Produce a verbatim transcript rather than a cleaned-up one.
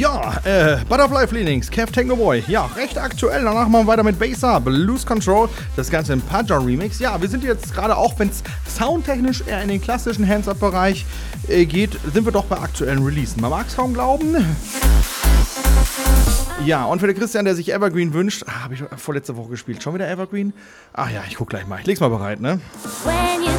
Ja, äh, Butterfly Feelings, Kev Techno Boy. Ja, recht aktuell. Danach machen wir weiter mit Baser, Blues Control. Das Ganze im Paja Remix. Ja, wir sind jetzt gerade, auch wenn es soundtechnisch eher in den klassischen Hands-Up-Bereich äh, geht, sind wir doch bei aktuellen Releasen. Man mag es kaum glauben. Ja, und für den Christian, der sich Evergreen wünscht, ah, habe ich vorletzte Woche gespielt. Schon wieder Evergreen? Ach ja, ich guck gleich mal. Ich leg's mal bereit, ne? When you